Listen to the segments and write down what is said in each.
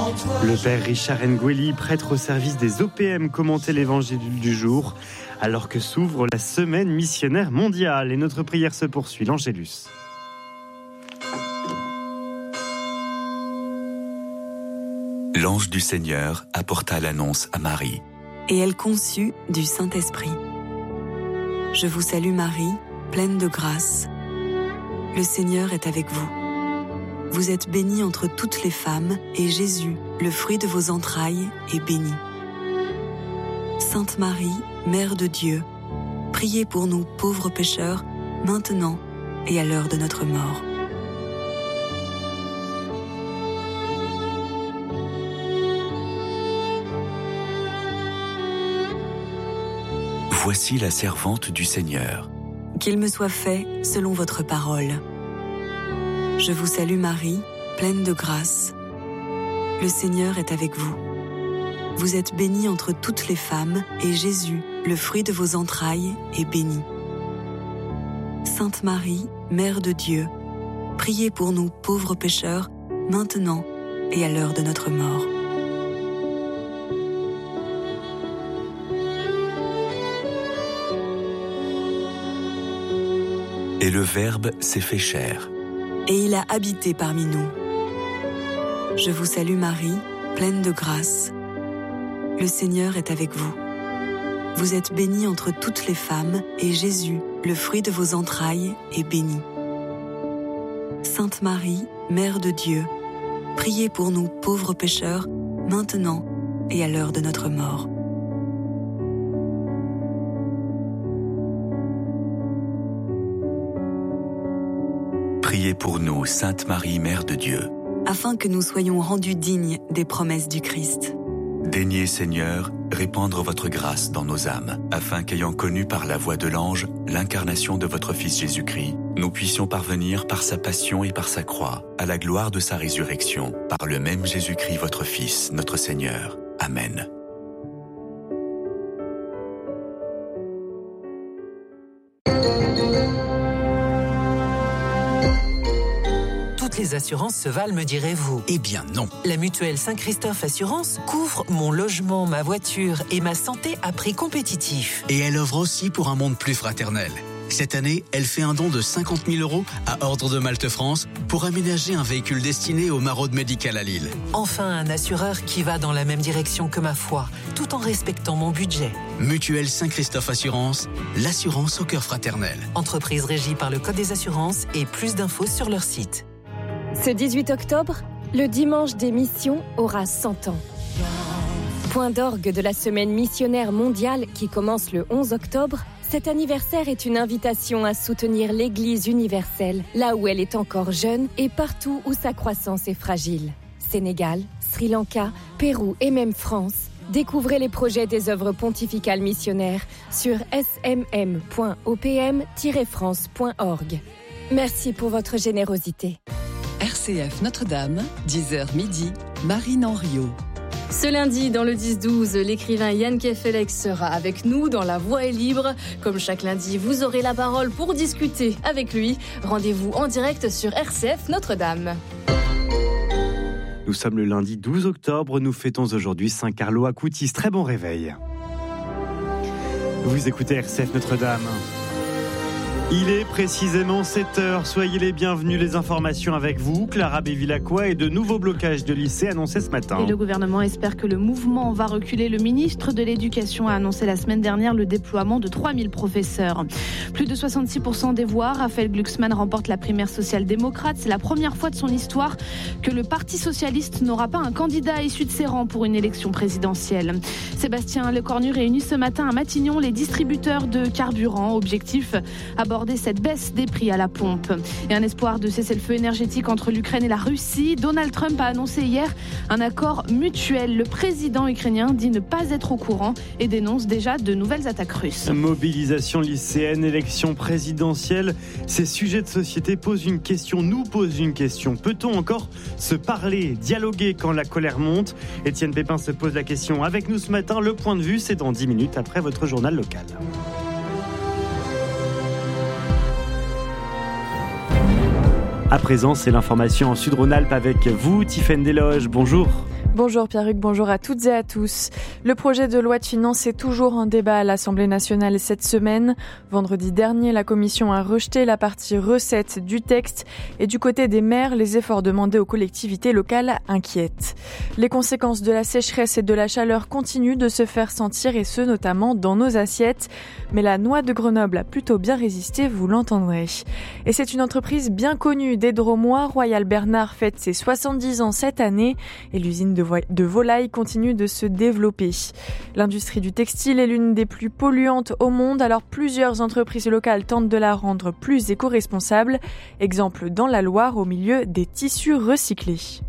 Le père Richard Ngueli, prêtre au service des OPM, commentait l'évangile du jour, alors que s'ouvre la semaine missionnaire mondiale. Et notre prière se poursuit, l'Angélus. L'ange du Seigneur apporta l'annonce à Marie. Et elle conçut du Saint-Esprit. Je vous salue Marie, pleine de grâce. Le Seigneur est avec vous. Vous êtes bénie entre toutes les femmes, et Jésus, le fruit de vos entrailles, est béni. Sainte Marie, Mère de Dieu, priez pour nous pauvres pécheurs, maintenant et à l'heure de notre mort. Voici la servante du Seigneur. Qu'il me soit fait selon votre parole. Je vous salue Marie, pleine de grâce. Le Seigneur est avec vous. Vous êtes bénie entre toutes les femmes, et Jésus, le fruit de vos entrailles, est béni. Sainte Marie, Mère de Dieu, priez pour nous pauvres pécheurs, maintenant et à l'heure de notre mort. Et le Verbe s'est fait chair. Et il a habité parmi nous. Je vous salue Marie, pleine de grâce. Le Seigneur est avec vous. Vous êtes bénie entre toutes les femmes, et Jésus, le fruit de vos entrailles, est béni. Sainte Marie, Mère de Dieu, priez pour nous pauvres pécheurs, maintenant et à l'heure de notre mort. Priez pour nous, Sainte Marie, Mère de Dieu, afin que nous soyons rendus dignes des promesses du Christ. Daignez, Seigneur, répandre votre grâce dans nos âmes, afin qu'ayant connu par la voix de l'ange l'incarnation de votre Fils Jésus-Christ, nous puissions parvenir par sa passion et par sa croix à la gloire de sa résurrection, par le même Jésus-Christ, votre Fils, notre Seigneur. Amen. Les assurances se valent, me direz-vous? Eh bien non. La mutuelle Saint-Christophe Assurance couvre mon logement, ma voiture et ma santé à prix compétitif. Et elle œuvre aussi pour un monde plus fraternel. Cette année, elle fait un don de 50 000 € à Ordre de Malte France pour aménager un véhicule destiné aux maraudes médicales à Lille. Enfin, un assureur qui va dans la même direction que ma foi, tout en respectant mon budget. Mutuelle Saint-Christophe Assurance, l'assurance au cœur fraternel. Entreprise régie par le Code des assurances et plus d'infos sur leur site. Ce 18 octobre, le dimanche des missions aura 100 ans. Point d'orgue de la semaine missionnaire mondiale qui commence le 11 octobre, cet anniversaire est une invitation à soutenir l'Église universelle, là où elle est encore jeune et partout où sa croissance est fragile. Sénégal, Sri Lanka, Pérou et même France. Découvrez les projets des œuvres pontificales missionnaires sur smm.opm-france.org. Merci pour votre générosité. RCF Notre-Dame, 10h midi, Marine Henriot. Ce lundi, dans le 10-12, l'écrivain Yann Kefelec sera avec nous dans La Voix est libre. Comme chaque lundi, vous aurez la parole pour discuter avec lui. Rendez-vous en direct sur RCF Notre-Dame. Nous sommes le lundi 12 octobre, nous fêtons aujourd'hui Saint Carlo Acutis. Très bon réveil. Vous écoutez RCF Notre-Dame. Il est précisément 7h, soyez les bienvenus, les informations avec vous, Clara Bévilacqua, et de nouveaux blocages de lycées annoncés ce matin. Et le gouvernement espère que le mouvement va reculer. Le ministre de l'Éducation a annoncé la semaine dernière le déploiement de 3000 professeurs. Plus de 66% des voix, Raphaël Glucksmann remporte la primaire social-démocrate. C'est la première fois de son histoire que le Parti socialiste n'aura pas un candidat issu de ses rangs pour une élection présidentielle. Sébastien Lecornu réunit ce matin à Matignon les distributeurs de carburant. Objectif, aborder cette baisse des prix à la pompe. Et un espoir de cessez-le-feu énergétique entre l'Ukraine et la Russie. Donald Trump a annoncé hier un accord mutuel. Le président ukrainien dit ne pas être au courant et dénonce déjà de nouvelles attaques russes. Mobilisation lycéenne, élection présidentielle, ces sujets de société posent une question, nous posent une question. Peut-on encore se parler, dialoguer quand la colère monte? Étienne Pépin se pose la question avec nous ce matin. Le point de vue, c'est dans 10 minutes après votre journal local. À présent, c'est l'information en Sud-Rhône-Alpes avec vous, Tiffaine Desloges. Bonjour. Bonjour Pierre-Hugues, bonjour à toutes et à tous. Le projet de loi de finances est toujours en débat à l'Assemblée nationale cette semaine. Vendredi dernier, la Commission a rejeté la partie recettes du texte et du côté des maires, les efforts demandés aux collectivités locales inquiètent. Les conséquences de la sécheresse et de la chaleur continuent de se faire sentir et ce notamment dans nos assiettes. Mais la noix de Grenoble a plutôt bien résisté, vous l'entendrez. Et c'est une entreprise bien connue des Dromois. Royal Bernard fête ses 70 ans cette année et l'usine de volailles continue de se développer. L'industrie du textile est l'une des plus polluantes au monde, alors plusieurs entreprises locales tentent de la rendre plus éco-responsable. Exemple dans la Loire au milieu des tissus recyclés.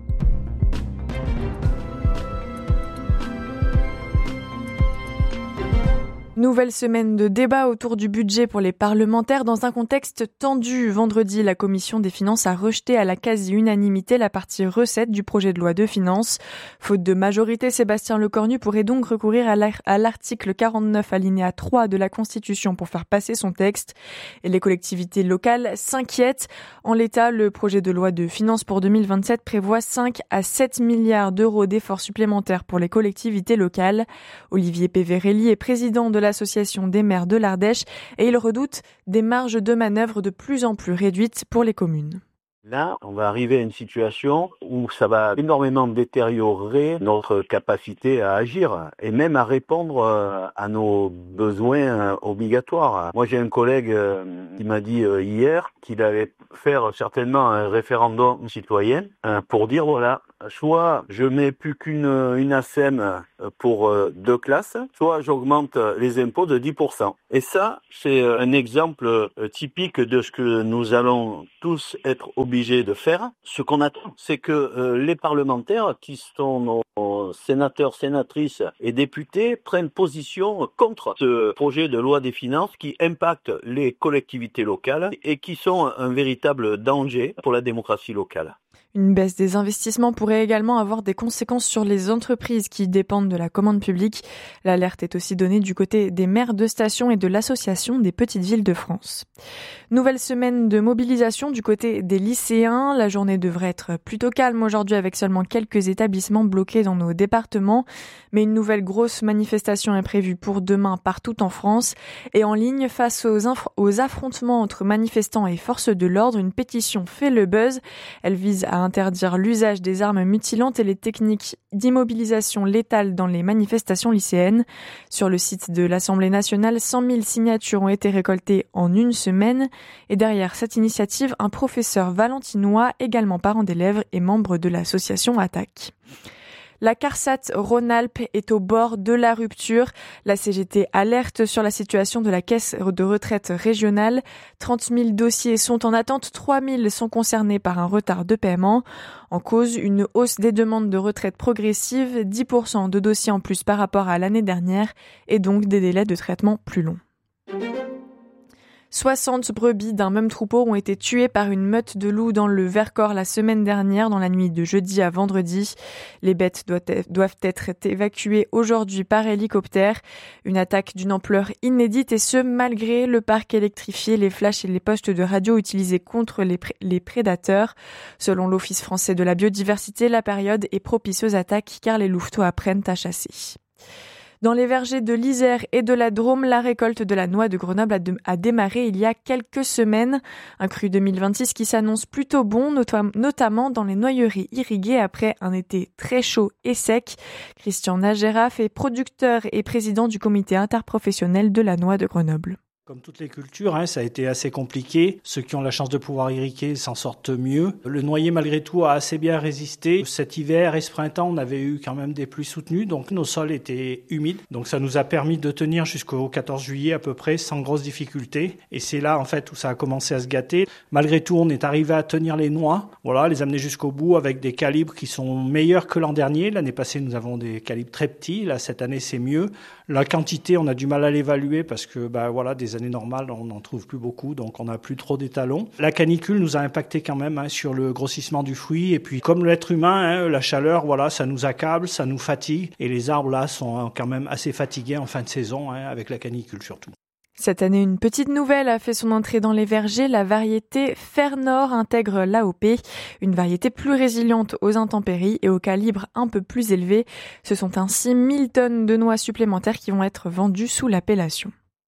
Nouvelle semaine de débat autour du budget pour les parlementaires dans un contexte tendu. Vendredi, la Commission des finances a rejeté à la quasi-unanimité la partie recettes du projet de loi de finances. Faute de majorité, Sébastien Lecornu pourrait donc recourir à l'article 49 alinéa 3 de la Constitution pour faire passer son texte. Et les collectivités locales s'inquiètent. En l'état, le projet de loi de finances pour 2027 prévoit 5 à 7 milliards d'euros d'efforts supplémentaires pour les collectivités locales. Olivier Péverelli est président de l'Association des maires de l'Ardèche et il redoute des marges de manœuvre de plus en plus réduites pour les communes. Là, on va arriver à une situation où ça va énormément détériorer notre capacité à agir et même à répondre à nos besoins obligatoires. Moi, j'ai un collègue qui m'a dit hier qu'il allait faire certainement un référendum citoyen pour dire voilà, soit je mets plus qu'une ASEM pour 2 classes, soit j'augmente les impôts de 10%. Et ça, c'est un exemple typique de ce que nous allons tous être obligés de faire. Ce qu'on attend, c'est que les parlementaires, qui sont nos sénateurs, sénatrices et députés, prennent position contre ce projet de loi des finances qui impacte les collectivités locales et qui sont un véritable danger pour la démocratie locale. Une baisse des investissements pourrait également avoir des conséquences sur les entreprises qui dépendent de la commande publique. L'alerte est aussi donnée du côté des maires de stations et de l'Association des petites villes de France. Nouvelle semaine de mobilisation du côté des lycéens. La journée devrait être plutôt calme aujourd'hui avec seulement quelques établissements bloqués dans nos départements. Mais une nouvelle grosse manifestation est prévue pour demain partout en France. Et en ligne, face aux affrontements entre manifestants et forces de l'ordre, une pétition fait le buzz. Elle vise à interdire l'usage des armes mutilantes et les techniques d'immobilisation létale dans les manifestations lycéennes. Sur le site de l'Assemblée nationale, 100 000 signatures ont été récoltées en une semaine. Et derrière cette initiative, un professeur valentinois, également parent d'élèves et membre de l'association Attaque. La CARSAT Rhône-Alpes est au bord de la rupture. La CGT alerte sur la situation de la caisse de retraite régionale. 30 000 dossiers sont en attente, 3 000 sont concernés par un retard de paiement. En cause, une hausse des demandes de retraite progressive, 10% de dossiers en plus par rapport à l'année dernière et donc des délais de traitement plus longs. 60 brebis d'un même troupeau ont été tuées par une meute de loups dans le Vercors la semaine dernière, dans la nuit de jeudi à vendredi. Les bêtes doivent être évacuées aujourd'hui par hélicoptère. Une attaque d'une ampleur inédite et ce, malgré le parc électrifié, les flashs et les postes de radio utilisés contre les prédateurs. Selon l'Office français de la biodiversité, la période est propice aux attaques car les louveteaux apprennent à chasser. Dans les vergers de l'Isère et de la Drôme, la récolte de la noix de Grenoble a démarré il y a quelques semaines. Un cru 2026 qui s'annonce plutôt bon, notamment dans les noyeries irriguées après un été très chaud et sec. Christian Nagéraf est producteur et président du comité interprofessionnel de la noix de Grenoble. Comme toutes les cultures, ça a été assez compliqué. Ceux qui ont la chance de pouvoir irriguer s'en sortent mieux. Le noyer, malgré tout, a assez bien résisté. Cet hiver et ce printemps, on avait eu quand même des pluies soutenues, donc nos sols étaient humides. Donc ça nous a permis de tenir jusqu'au 14 juillet à peu près, sans grosse difficulté. Et c'est là, en fait, où ça a commencé à se gâter. Malgré tout, on est arrivé à tenir les noix. Voilà, les amener jusqu'au bout avec des calibres qui sont meilleurs que l'an dernier. L'année passée, nous avons des calibres très petits. Là, cette année, c'est mieux. La quantité, on a du mal à l'évaluer parce que, des années normales, on n'en trouve plus beaucoup, donc on n'a plus trop d'étalons. La canicule nous a impacté quand même sur le grossissement du fruit. Et puis, comme l'être humain, la chaleur, ça nous accable, ça nous fatigue. Et les arbres, là, sont quand même assez fatigués en fin de saison, avec la canicule surtout. Cette année, une petite nouvelle a fait son entrée dans les vergers. La variété Fer Nord intègre l'AOP, une variété plus résiliente aux intempéries et au calibre un peu plus élevé. Ce sont ainsi 1000 tonnes de noix supplémentaires qui vont être vendues sous l'appellation.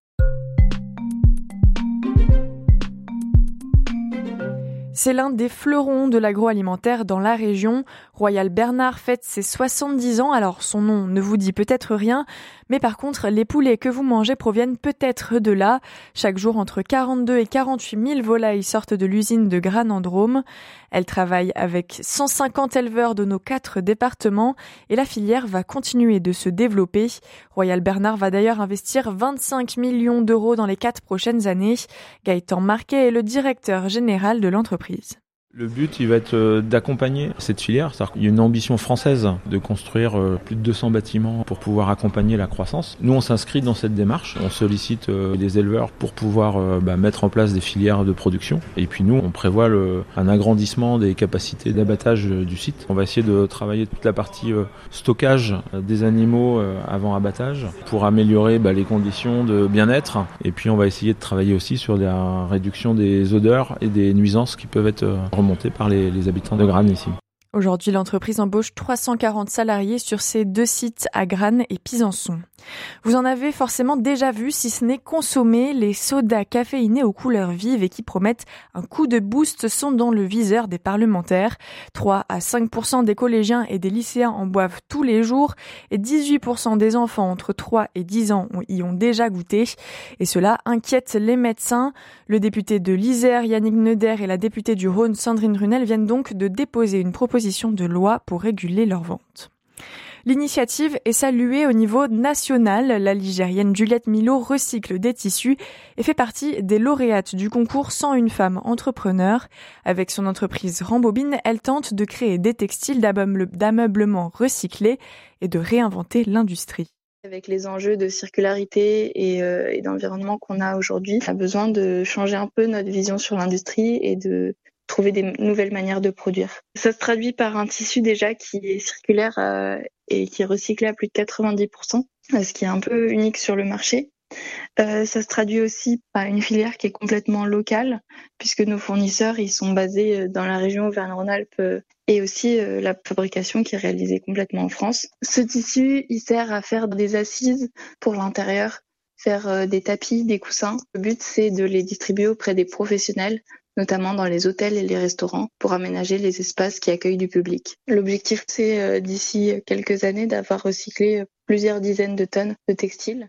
C'est l'un des fleurons de l'agroalimentaire dans la région. Royal Bernard fête ses 70 ans, alors son nom ne vous dit peut-être rien, mais par contre, les poulets que vous mangez proviennent peut-être de là. Chaque jour, entre 42 et 48 000 volailles sortent de l'usine de Granandrome. Elle travaille avec 150 éleveurs de nos 4 départements et la filière va continuer de se développer. Royal Bernard va d'ailleurs investir 25 millions d'euros dans les 4 prochaines années. Gaëtan Marquet est le directeur général de l'entreprise. Le but, il va être d'accompagner cette filière. C'est-à-dire qu'il y a une ambition française de construire plus de 200 bâtiments pour pouvoir accompagner la croissance. Nous, on s'inscrit dans cette démarche. On sollicite les éleveurs pour pouvoir mettre en place des filières de production. Et puis nous, on prévoit un agrandissement des capacités d'abattage du site. On va essayer de travailler toute la partie stockage des animaux avant abattage pour améliorer les conditions de bien-être. Et puis on va essayer de travailler aussi sur la réduction des odeurs et des nuisances qui peuvent être remontées par les habitants de Granes ici. Aujourd'hui, l'entreprise embauche 340 salariés sur ses 2 sites à Granes et Pisançon. Vous en avez forcément déjà vu, si ce n'est consommé, les sodas caféinés aux couleurs vives et qui promettent un coup de boost sont dans le viseur des parlementaires. 3 à 5% des collégiens et des lycéens en boivent tous les jours et 18% des enfants entre 3 et 10 ans y ont déjà goûté. Et cela inquiète les médecins. Le député de l'Isère, Yannick Neuder, et la députée du Rhône, Sandrine Runel, viennent donc de déposer une proposition de loi pour réguler leur vente. L'initiative est saluée au niveau national. La Ligérienne Juliette Milo recycle des tissus et fait partie des lauréates du concours 101 femmes entrepreneurs. Avec son entreprise Rambobine, elle tente de créer des textiles d'ameublement recyclés et de réinventer l'industrie. Avec les enjeux de circularité et d'environnement qu'on a aujourd'hui, on a besoin de changer un peu notre vision sur l'industrie et de trouver des nouvelles manières de produire. Ça se traduit par un tissu déjà qui est circulaire et qui est recyclé à plus de 90%, ce qui est un peu unique sur le marché. Ça se traduit aussi par une filière qui est complètement locale, puisque nos fournisseurs ils sont basés dans la région Auvergne-Rhône-Alpes et aussi la fabrication qui est réalisée complètement en France. Ce tissu, il sert à faire des assises pour l'intérieur, faire des tapis, des coussins. Le but, c'est de les distribuer auprès des professionnels, notamment dans les hôtels et les restaurants, pour aménager les espaces qui accueillent du public. L'objectif, c'est d'ici quelques années d'avoir recyclé plusieurs dizaines de tonnes de textiles.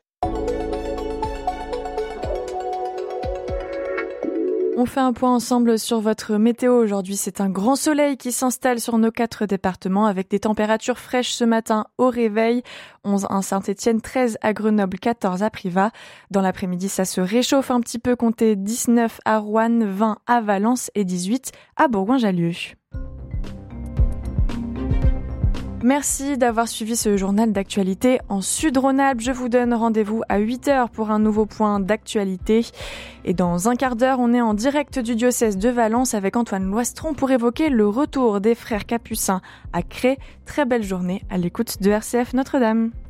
On fait un point ensemble sur votre météo. Aujourd'hui, c'est un grand soleil qui s'installe sur nos 4 départements avec des températures fraîches ce matin au réveil. 11 à Saint-Étienne, 13 à Grenoble, 14 à Privas. Dans l'après-midi, ça se réchauffe un petit peu, comptez 19 à Roanne, 20 à Valence et 18 à Bourgoin-Jallieu. Merci d'avoir suivi ce journal d'actualité en Sud-Rhône-Alpes. Je vous donne rendez-vous à 8h pour un nouveau point d'actualité. Et dans un quart d'heure, on est en direct du diocèse de Valence avec Antoine Loistron pour évoquer le retour des frères capucins à Cré. Très belle journée à l'écoute de RCF Notre-Dame.